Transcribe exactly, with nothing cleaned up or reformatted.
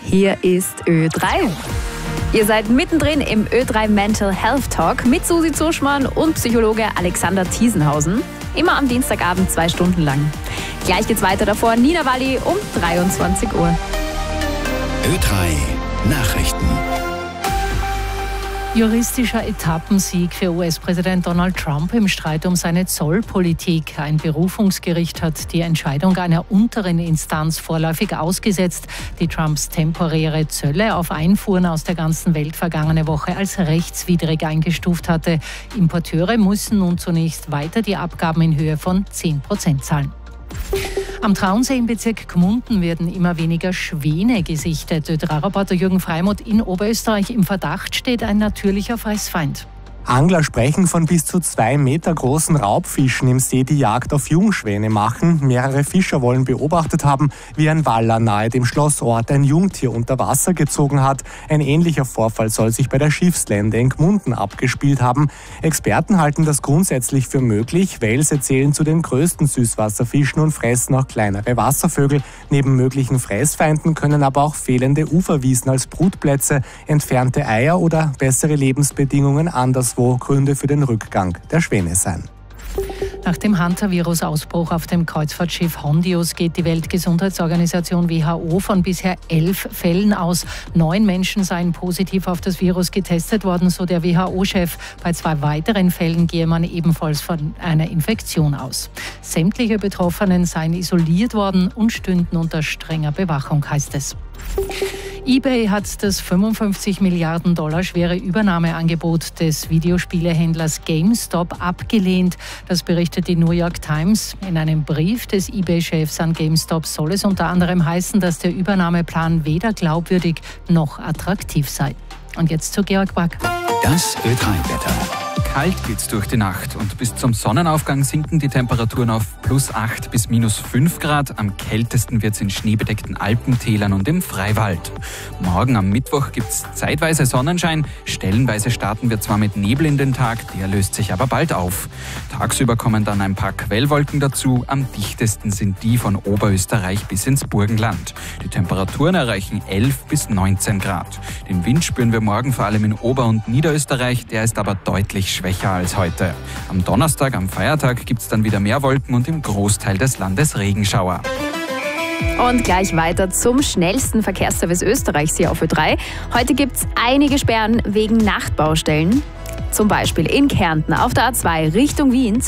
Hier ist Ö drei. Ihr seid mittendrin im Ö drei Mental Health Talk mit Susi Zuschmann und Psychologe Alexander Thiesenhausen. Immer am Dienstagabend zwei Stunden lang. Gleich geht's weiter davor. Nina Walli um dreiundzwanzig Uhr. Ö drei Nachrichten. Juristischer Etappensieg für U S-Präsident Donald Trump im Streit um seine Zollpolitik. Ein Berufungsgericht hat die Entscheidung einer unteren Instanz vorläufig ausgesetzt, die Trumps temporäre Zölle auf Einfuhren aus der ganzen Welt vergangene Woche als rechtswidrig eingestuft hatte. Importeure müssen nun zunächst weiter die Abgaben in Höhe von zehn Prozent zahlen. Am Traunsee im Bezirk Gmunden werden immer weniger Schwäne gesichtet. Ö drei Reporter Jürgen Freimuth in Oberösterreich. Im Verdacht steht ein natürlicher Fressfeind. Angler sprechen von bis zu zwei Meter großen Raubfischen im See, die Jagd auf Jungschwäne machen. Mehrere Fischer wollen beobachtet haben, wie ein Waller nahe dem Schlossort ein Jungtier unter Wasser gezogen hat. Ein ähnlicher Vorfall soll sich bei der Schiffslände in Gmunden abgespielt haben. Experten halten das grundsätzlich für möglich. Welse zählen zu den größten Süßwasserfischen und fressen auch kleinere Wasservögel. Neben möglichen Fressfeinden können aber auch fehlende Uferwiesen als Brutplätze, entfernte Eier oder bessere Lebensbedingungen anderswo Gründe für den Rückgang der Schwäne sein. Nach dem Hantavirus-Ausbruch auf dem Kreuzfahrtschiff Hondius geht die Weltgesundheitsorganisation W H O von bisher elf Fällen aus. Neun Menschen seien positiv auf das Virus getestet worden, so der W H O-Chef. Bei zwei weiteren Fällen gehe man ebenfalls von einer Infektion aus. Sämtliche Betroffenen seien isoliert worden und stünden unter strenger Bewachung, heißt es. eBay hat das fünfundfünfzig Milliarden Dollar schwere Übernahmeangebot des Videospielehändlers GameStop abgelehnt. Das berichtet die New York Times. In einem Brief des eBay-Chefs an GameStop soll es unter anderem heißen, dass der Übernahmeplan weder glaubwürdig noch attraktiv sei. Und jetzt zu Georg Back. Das Ö drei Wetter. Kalt geht's durch die Nacht und bis zum Sonnenaufgang sinken die Temperaturen auf plus acht bis minus fünf Grad. Am kältesten wird's in schneebedeckten Alpentälern und im Freiwald. Morgen am Mittwoch gibt's zeitweise Sonnenschein. Stellenweise starten wir zwar mit Nebel in den Tag, der löst sich aber bald auf. Tagsüber kommen dann ein paar Quellwolken dazu. Am dichtesten sind die von Oberösterreich bis ins Burgenland. Die Temperaturen erreichen elf bis neunzehn Grad. Den Wind spüren wir morgen vor allem in Ober- und Niederösterreich, der ist aber deutlich schwächer als heute. Am Donnerstag, am Feiertag, gibt es dann wieder mehr Wolken und im Großteil des Landes Regenschauer. Und gleich weiter zum schnellsten Verkehrsservice Österreichs hier auf Ö drei. Heute gibt es einige Sperren wegen Nachtbaustellen. Zum Beispiel in Kärnten auf der A zwei Richtung Wien.